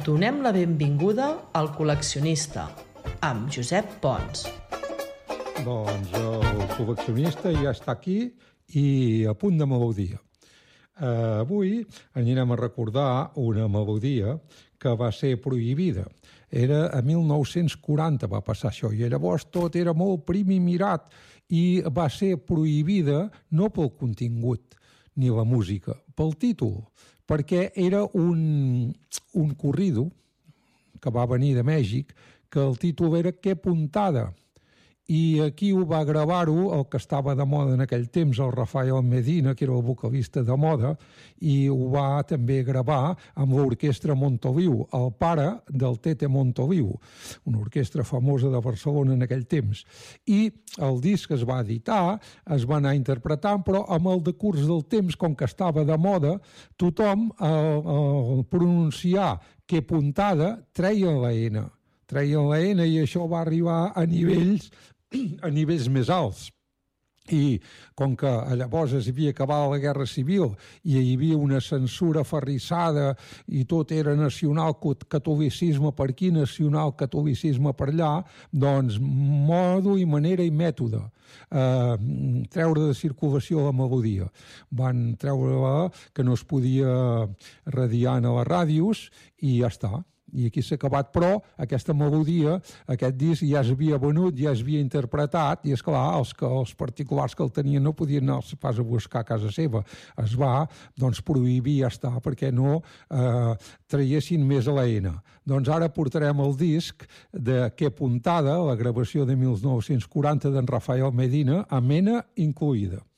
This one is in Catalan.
Donem la benvinguda al col·leccionista, amb Josep Pons. Doncs el col·leccionista ja està aquí i a punt de melodia. Avui anirem a recordar una melodia que va ser prohibida. Era a 1940 va passar això, i llavors tot era molt prim i mirat, i va ser prohibida no pel contingut ni la música, pel títol, perquè era un corrido que va venir de Mèxic, que el títol era «Qué puntada». I aquí ho va gravar-ho el que estava de moda en aquell temps, el Rafael Medina, que era el vocalista de moda, i ho va també gravar amb l'orquestra Montoliu, el pare del Tete Montoliu, una orquestra famosa de Barcelona en aquell temps. I el disc es va editar, es va anar interpretant, però amb el decurs del temps, com que estava de moda, tothom al pronunciar «que puntada» treia la N. Treien la N i això va arribar a nivells més alts. I com que llavors es havia acabat la Guerra Civil i hi havia una censura aferrissada i tot era nacional-catolicisme per aquí, nacional-catolicisme per allà, doncs modo i manera i mètode treure de circulació la melodia. Van treure-la que no es podia radiar a les ràdios i ja està. I aquí s'ha acabat, però aquesta melodia, aquest disc ja es havia venut, ja es havia interpretat, i esclar, els particulars que el tenien no podien anar pas a buscar a casa seva. Es va, doncs, prohibir, ja està, perquè no traiessin més a la N. Doncs ara portarem el disc de «Qué puntada», la gravació de 1940 d'en Rafael Medina, amb N incluïda.